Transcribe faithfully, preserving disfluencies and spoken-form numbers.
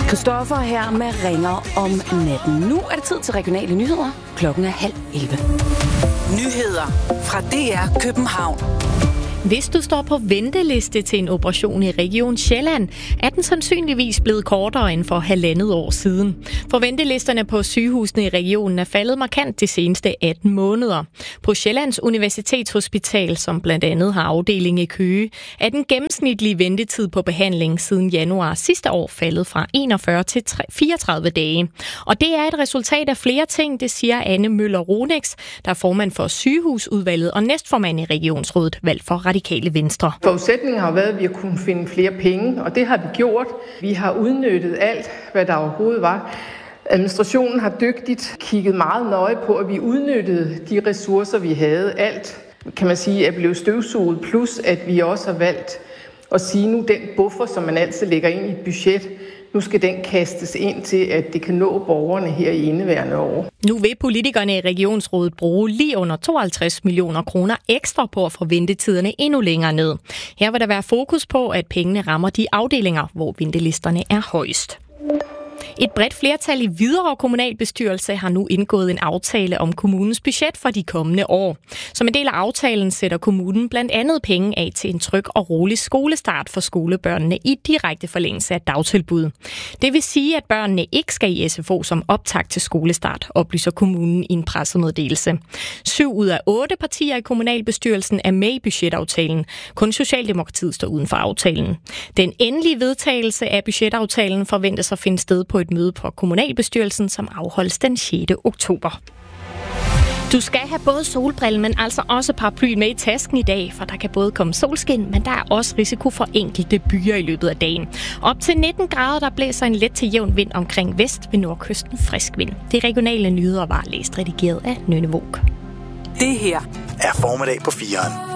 Christoffer her med Ringer om natten. Nu er det tid til regionale nyheder. Klokken er halv elleve. Nyheder fra D R København. Hvis du står på venteliste til en operation i Region Sjælland, er den sandsynligvis blevet kortere end for halvandet år siden. For ventelisterne på sygehusene i regionen er faldet markant de seneste atten måneder. På Sjællands Universitetshospital, som blandt andet har afdeling i Køge, er den gennemsnitlige ventetid på behandling siden januar sidste år faldet fra enogfyrre til fireogtredive dage. Og det er et resultat af flere ting, det siger Anne Møller Ronex, der er formand for sygehusudvalget og næstformand i regionsrådet, valgt for Radikale Venstre. Forudsætningen har været, at vi har kunnet finde flere penge, og det har vi gjort. Vi har udnyttet alt, hvad der overhovedet var. Administrationen har dygtigt kigget meget nøje på, at vi udnyttede de ressourcer, vi havde. Alt, kan man sige, er blevet støvsuget, plus at vi også har valgt at sige, nu den buffer, som man altid lægger ind i et budget, nu skal den kastes ind til, at det kan nå borgerne her i indeværende år. Nu vil politikerne i regionsrådet bruge lige under tooghalvtreds millioner kroner ekstra på at få ventetiderne endnu længere ned. Her vil der være fokus på, at pengene rammer de afdelinger, hvor ventelisterne er højst. Et bredt flertal i Hvidovre kommunalbestyrelse har nu indgået en aftale om kommunens budget for de kommende år. Som en del af aftalen sætter kommunen blandt andet penge af til en tryg og rolig skolestart for skolebørnene i direkte forlængelse af dagtilbud. Det vil sige, at børnene ikke skal i S F O som optakt til skolestart, oplyser kommunen i en pressemeddelelse. Syv ud af otte partier i kommunalbestyrelsen er med i budgetaftalen. Kun Socialdemokratiet står uden for aftalen. Den endelige vedtagelse af budgetaftalen forventes at finde sted på et møde på kommunalbestyrelsen, som afholdes den sjette oktober. Du skal have både solbriller, men altså også paraplyen med i tasken i dag, for der kan både komme solskin, men der er også risiko for enkelte byer i løbet af dagen. Op til nitten grader, der blæser en let til jævn vind omkring vest ved nordkysten frisk vind. De regionale nyheder var læst redigeret af Nynne Våg. Det her er formiddag på fireren.